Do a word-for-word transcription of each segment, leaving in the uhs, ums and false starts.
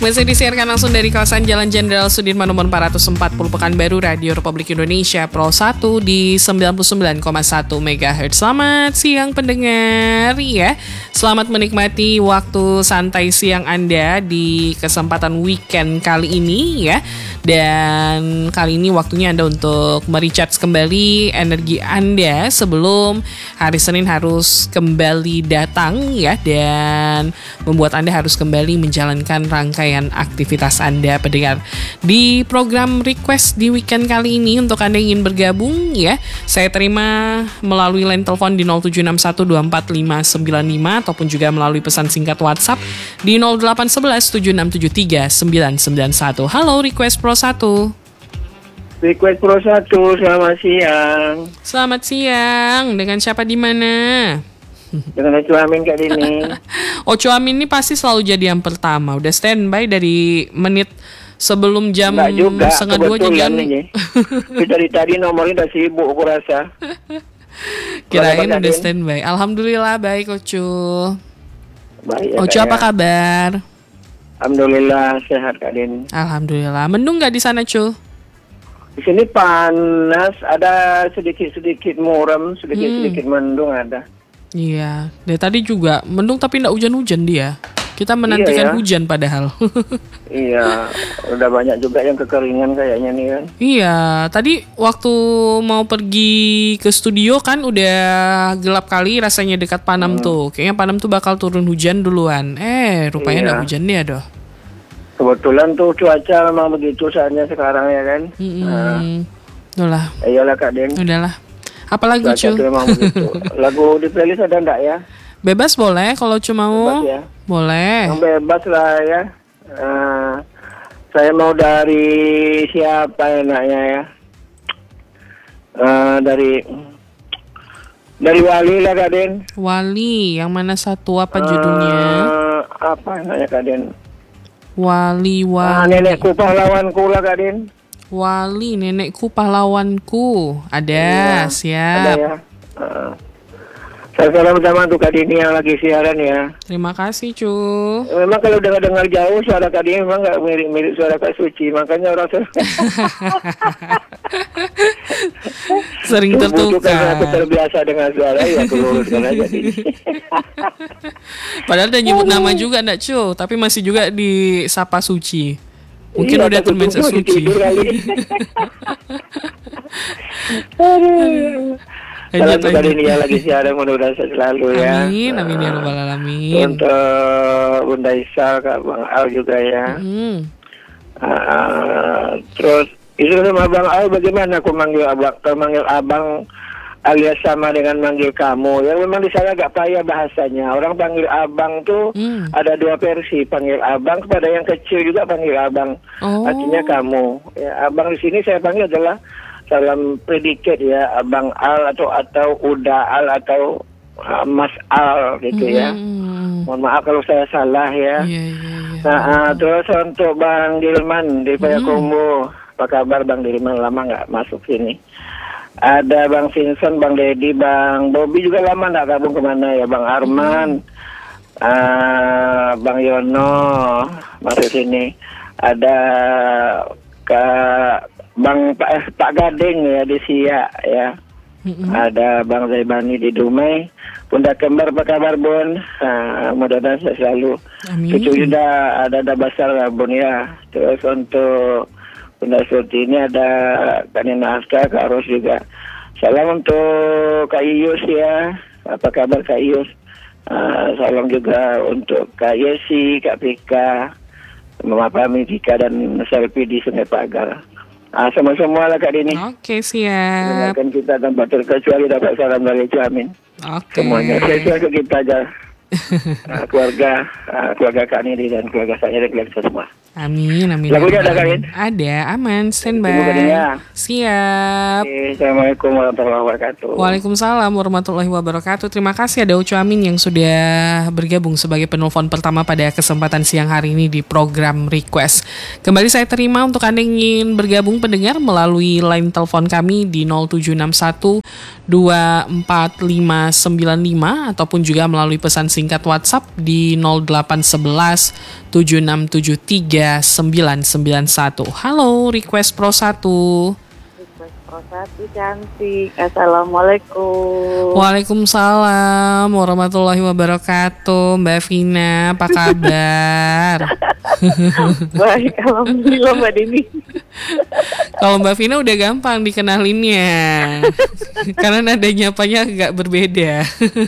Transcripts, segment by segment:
Masih disiarkan langsung dari kawasan Jalan Jenderal Sudirman nomor empat ratus empat puluh Pekanbaru, Radio Republik Indonesia Pro satu di sembilan puluh sembilan koma satu megahertz. Selamat siang pendengar ya. Selamat menikmati waktu santai siang Anda di kesempatan weekend kali ini ya. Dan kali ini waktunya Anda untuk merecharge kembali energi Anda sebelum hari Senin harus kembali datang ya, dan membuat Anda harus kembali menjalankan rangkaian aktivitas Anda pendengar. Di program request di weekend kali ini untuk Anda yang ingin bergabung ya, saya terima melalui line telepon di nol tujuh enam satu dua empat lima sembilan lima ataupun juga melalui pesan singkat WhatsApp di nol delapan satu satu tujuh enam tujuh tiga sembilan sembilan satu. Halo Request Pro satu. Request Pro satu, selamat siang. Selamat siang. Dengan siapa di mana? Dengan Ocu Amin Kak Dini. Ocu Amin ini pasti selalu jadi yang pertama. Udah standby dari menit sebelum jam juga, setengah dua jam. Dari tadi nomornya udah sibuk aku rasa. Kirain udah standby. Alhamdulillah baik Ocu. Baik, ya, Ocu apa ya. kabar? Alhamdulillah sehat Kak Dini. Alhamdulillah. Mendung nggak di sana Cu? Di sini panas, ada sedikit-sedikit muram, sedikit-sedikit hmm. mendung ada. Iya, dari tadi juga mendung tapi nggak hujan-hujan dia. Kita menantikan iya, ya? Hujan padahal. Iya, udah banyak juga yang kekeringan kayaknya nih kan. Iya, tadi waktu mau pergi ke studio kan udah gelap kali rasanya dekat Panam hmm. tuh. Kayaknya Panam tuh bakal turun hujan duluan. Eh, rupanya nggak iya. hujan dia doh. Kebetulan tuh cuaca memang begitu saatnya sekarang ya kan. Mm-hmm. Nah, udahlah. Iyalah Kak Den. Udahlah. Apa lagu Cu? Lagu di playlist ada enggak ya? Bebas boleh kalau cuma mau. Ya? Boleh. Yang bebas lah ya. Uh, saya mau dari siapa enaknya ya? Uh, dari dari Wali lah Kak Den. Wali, yang mana satu apa judulnya? Uh, apa enaknya Kak Den? Wali Wali. Ah, nenekku pahlawanku lah Kak Den. Wali, nenekku pahlawanku. Ada, ya, siap. Ada ya. Uh, saya salam sama untuk Kak Dini yang lagi siaran ya. Terima kasih Cu. Memang kalau dengar-dengar jauh suara Kak Dini memang nggak mirip-mirip suara Kak Suci, makanya orang sering tertukar. Karena aku terbiasa dengan suara ya aku luruskan aja. Padahal udah nyebut nama juga ndak Cu, tapi masih juga disapa Suci. Mungkin iya, udah terbiasa Suci. Kalau untuk kali ini yang lagi siaran mudah-mudahan selalu ya. Amin, amin ya rabbal alamin. Untuk Bunda Isa, Kak Bang Al juga ya. Hmm. Uh, terus itu sama Bang Al bagaimana aku manggil abang, manggil abang alias sama dengan manggil kamu. Ya memang di sana agak payah bahasanya. Orang panggil abang tuh hmm. ada dua versi, panggil abang kepada yang kecil juga panggil abang. Oh. Artinya kamu. Ya, abang di sini saya panggil adalah dalam predikat ya, Abang Al atau atau Uda Al atau uh, Mas Al gitu hmm. ya. Mohon maaf kalau saya salah ya. Yeah, yeah, yeah. Nah, uh, terus untuk Bang Dilman di Payakumbuh, hmm. apa kabar Bang Dilman? Lama nggak masuk sini. Ada Bang Vincent, Bang Dedi, Bang Bobby juga lama nggak gabung kemana ya. Bang Arman, hmm. uh, Bang Yono masuk sini. Ada Kak Bang Pak, eh, Pak Gading ya di Siak ya. Mm-hmm. Ada Bang Zaibani di Dumai. Bunda Kembar apa kabar Bun? Nah, mudah-mudahan saya selalu. Cucu juga ada ada besar lah Bun ya. Terus untuk Bunda Surti ini ada Kak Nina Aska, Kak Ros juga. Salam untuk Kak Iyus ya. Apa kabar Kak Iyus? Uh, salam juga untuk Kak Yesi, Kak Pika, Mama Pami, Pika dan Selfie di Sungai Pagar. Ah, semua-semua lah Kak Dini. Oke, siap. Dengarkan kita tanpa terkecuali dapat salam dari Ocu Amin. Oke. Semuanya. Saya ke kita aja. uh, keluarga, uh, keluarga Kak Nini dan keluarga saya dan keluarga semua. Amin, amin. Lagunya ada kan? Ada, aman, standby. Ya. Siap. Oke, Assalamualaikum warahmatullahi wabarakatuh. Waalaikumsalam warahmatullahi wabarakatuh. Terima kasih ada Ucu Amin yang sudah bergabung sebagai penelpon pertama pada kesempatan siang hari ini di program Request. Kembali saya terima untuk Anda yang ingin bergabung pendengar melalui line telepon kami di nol tujuh enam satu dua empat lima sembilan lima ataupun juga melalui pesan singkat WhatsApp di nol delapan satu satu tujuh enam tujuh tiga sembilan sembilan satu. Halo, Request Pro satu. Request Pro satu cantik. Assalamualaikum. Waalaikumsalam warahmatullahi wabarakatuh. Mbak Vina, apa kabar? Baik, alhamdulillah Mbak Dini. Kalau Mbak Vina udah gampang dikenalinnya. Karena nada nyapanya agak berbeda.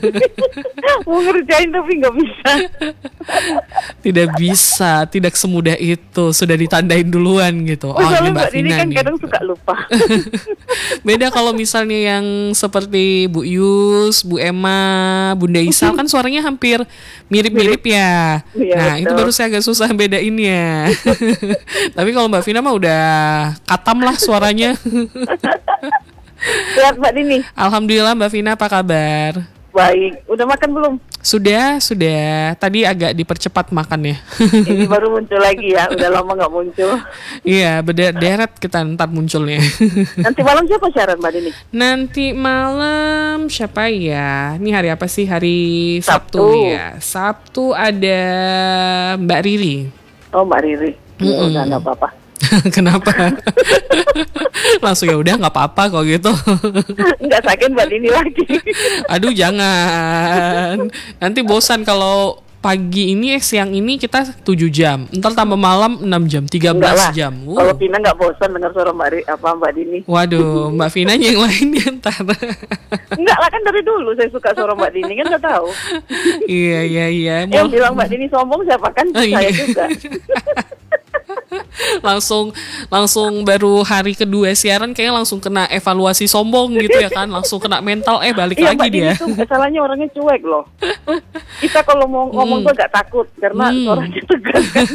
Mau ngerjain tapi nggak bisa. Tidak bisa, tidak semudah itu. Sudah ditandain duluan gitu. Oh, oh ini Mbak Mbak Dini Vina kan nih. kadang suka lupa. Beda kalau misalnya yang seperti Bu Yus, Bu Emma, Bunda Isal kan suaranya hampir mirip-mirip ya. Iya, Nah betul. itu baru saya agak susah bedainnya. Tapi kalau Mbak Vina mah udah katam lah suaranya. Lihat Mbak Dini. Alhamdulillah Mbak Vina, apa kabar? Baik, udah makan belum? Sudah, sudah. Tadi agak dipercepat makannya. Ini baru muncul lagi ya, udah lama nggak muncul. Iya, berderet kita ntar munculnya. Nanti malam siapa syarat Mbak Dini? Nanti malam siapa ya? Ini hari apa sih? Hari Sabtu, Sabtu. ya. Sabtu ada Mbak Riri. Oh Mbak Riri. Ya, Mm-mm. udah nggak apa-apa. Kenapa? Langsung ya udah nggak apa-apa kalau gitu. Nggak sakit Mbak Dini lagi. Aduh jangan. Nanti bosan kalau pagi ini eh siang ini kita tujuh jam. Ntar tambah malam enam jam, tiga Enggak belas lah. jam. Kalau Wow. Pina nggak bosan dengar suara Mbak Ri, apa Mbak Dini? Waduh, Mbak Vina yang lainnya ntar. Enggak lah, kan dari dulu saya suka suara Mbak Dini, kan nggak tahu. Iya iya iya. Yang Mau- bilang Mbak Dini sombong siapa kan? Oh, Saya iya. juga. langsung langsung baru hari kedua siaran kayaknya langsung kena evaluasi sombong gitu ya kan, langsung kena mental eh balik Iya lagi Mbak Dini dia. tuh salahnya orangnya cuek loh. Kita kalau mau ngomong tuh agak takut karena Hmm. suaranya tegas kan.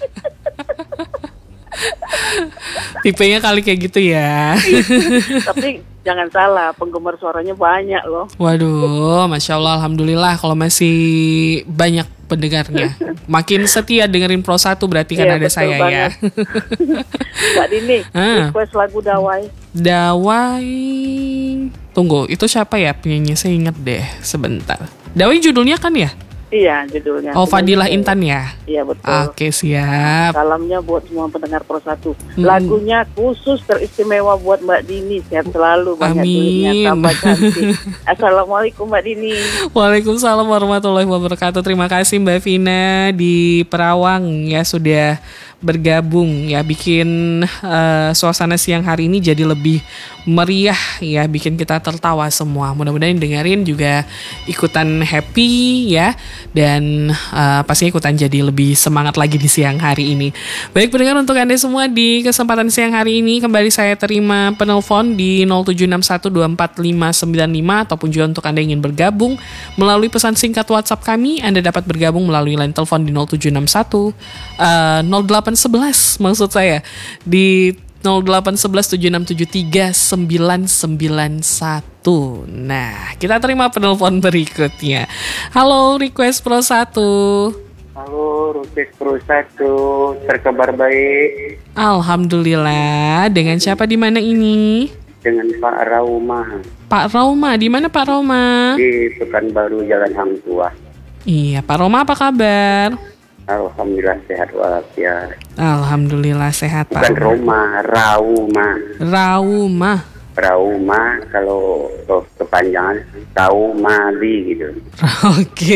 Tipenya kali kayak gitu ya. Tapi jangan salah, penggemar suaranya banyak loh. Waduh, masya Allah, alhamdulillah kalau masih banyak pendengarnya. Makin setia dengerin Pro satu berarti kan Iya, ada betul saya ya. banget. Mbak Dini, Ah. request lagu Dawai. Dawai. Tunggu, itu siapa ya penyanyi? Saya ingat deh, sebentar. Dawai judulnya kan ya? Iya judulnya. Oh, Fadilah Intan ya? Iya betul. Oke, siap. Salamnya buat semua pendengar Pro satu. Hmm. Lagunya khusus teristimewa buat Mbak Dini. Sehat selalu, banyak Amin. duitnya, tambah cantik. Assalamualaikum Mbak Dini. Waalaikumsalam warahmatullahi wabarakatuh. Terima kasih Mbak Vina di Perawang ya sudah bergabung ya, bikin eh, suasana siang hari ini jadi lebih meriah ya, bikin kita tertawa semua. Mudah-mudahan dengerin juga ikutan happy ya, dan eh, pastinya ikutan jadi lebih semangat lagi di siang hari ini. Baik pendengar, untuk Anda semua di kesempatan siang hari ini kembali saya terima penelpon di nol tujuh enam satu dua empat lima sembilan lima ataupun juga untuk Anda yang ingin bergabung melalui pesan singkat WhatsApp kami, Anda dapat bergabung melalui line telepon di nol tujuh enam satu eh, nol delapan sebelas maksud saya di nol delapan satu satu tujuh enam tujuh tiga sembilan sembilan satu. Nah, kita terima penelpon berikutnya. Halo, Request Pro satu. Halo, Request Pro satu, terkabar baik Alhamdulillah. Dengan siapa di mana ini? dengan Pak Rauma Pak Rauma, di mana Pak Rauma? di Pekanbaru Jalan Hang Tua. Iya, Pak Rauma apa kabar? Alhamdulillah sehat walafiat. Alhamdulillah sehat Bukan Pak. Roma, Rauma. Rauma. Rauma kalau oh, kepanjangan Raumali gitu. Oke.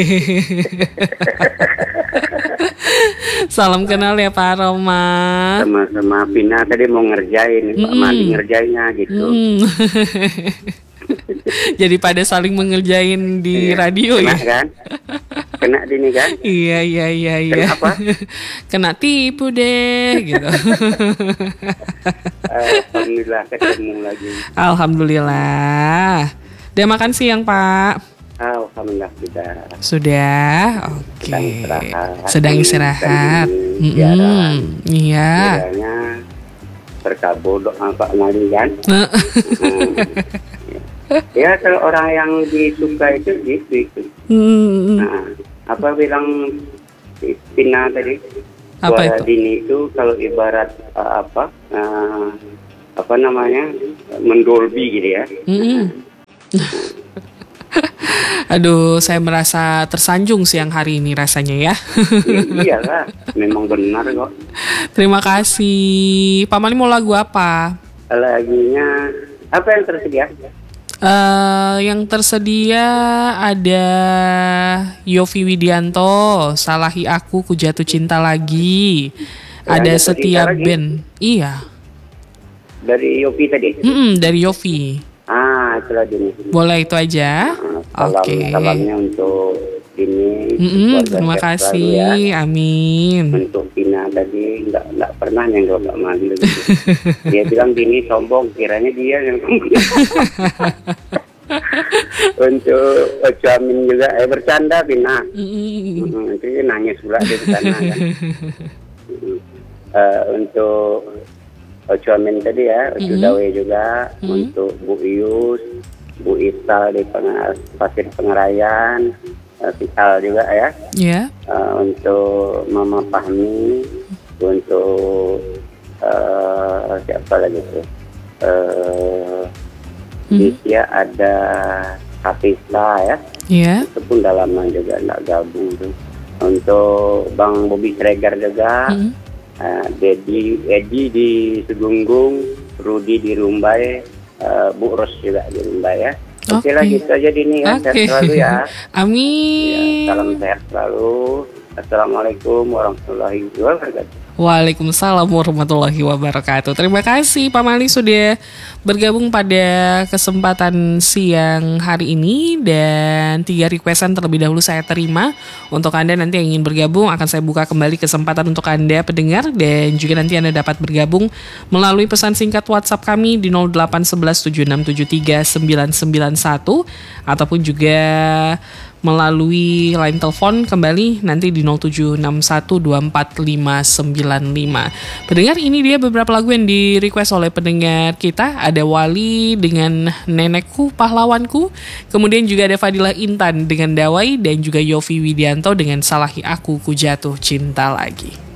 Salam kenal ya Pak Rauma. Sama-sama Pina tadi mau ngerjain, Pak Mm. Mali ngerjainnya gitu. Hmm. Jadi pada saling mengerjain di Iya. radio Kena ya. kan? Kena dini kan? Iya iya iya iya. Kenapa? Kena tipu deh gitu. Alhamdulillah ketemu lagi. Alhamdulillah. Udah makan siang Pak? Alhamdulillah sudah. Sudah, oke. Sedang istirahat. Sedang istirahat. Tadi Mm-mm. Iya. Kiranya terkabul doa Pak Mali kan. Hmm. Ya kalau orang yang disuka itu gitu. itu. Mm. Nah, apa bilang Pina tadi? Apa Suara itu? dini itu kalau ibarat uh, apa? Uh, apa namanya? Mendolbi gitu ya. Mm-mm. Aduh, saya merasa tersanjung siang hari ini rasanya ya. Ya, iyalah, memang benar kok. Terima kasih. Pak Mali mau lagu apa? Laginya apa yang tersedia? Eh, yang tersedia ada Yovie Widianto, Salahi Aku, Ku Jatuh Cinta Lagi. Ya, Ada ada Setiap lagi. Band. Iya. Dari Yopi tadi. Mm-mm, dari Yovie. Ah, itulah dini. Boleh itu aja. Salam, Oke. salamnya untuk ini. Mm-mm, keluarga terima sehat kasih. selalu ya. Amin. Untuk Pina tadi nggak nggak pernah nyenggol Mbak Mali gitu. Dia bilang Dini sombong, kiranya dia yang sombong. Untuk Ojo Amin juga eh bercanda Pina. Mm-mm. Hmm, itu dia nangis pula di sana kan. Hmm. Eh, untuk Ojo Amin tadi ya, Ojo Mm-mm. Dawe juga, Mm-mm. untuk Bu Ius, Bu Isal di Pengar- Pasir Pengerayan, uh, Fikal juga ya. Ya. Uh, untuk Mama Fahmi, untuk uh, siapa lagi tuh? Uh, Mm. Dia ada Hafizah ya, Ya. itu pun udah lama juga nggak gabung tuh. Untuk Bang Bobby Sregar juga, Mm. uh, Dedi Edi di Segunggung, Rudi di Rumbai, uh, Bu Ros juga di Rumbai ya. Oke lah Oke. gitu aja Dini ya, sehat Oke. selalu ya. Amin. Ya, salam sehat selalu. Assalamualaikum warahmatullahi wabarakatuh. Waalaikumsalam warahmatullahi wabarakatuh. Terima kasih Pak Mali sudah bergabung pada kesempatan siang hari ini. Dan tiga requestan terlebih dahulu saya terima. Untuk Anda nanti yang ingin bergabung akan saya buka kembali kesempatan untuk Anda pendengar. Dan juga nanti Anda dapat bergabung melalui pesan singkat WhatsApp kami di nol delapan satu satu tujuh enam tujuh tiga sembilan sembilan satu. Ataupun juga melalui line telepon kembali nanti di nol tujuh enam satu dua empat lima sembilan lima. Pendengar, ini dia beberapa lagu yang di request oleh pendengar kita. Ada Wali dengan Nenekku Pahlawanku, kemudian juga ada Fadilah Intan dengan Dawai, dan juga Yovie Widianto dengan Salahi Aku, Ku Jatuh Cinta Lagi.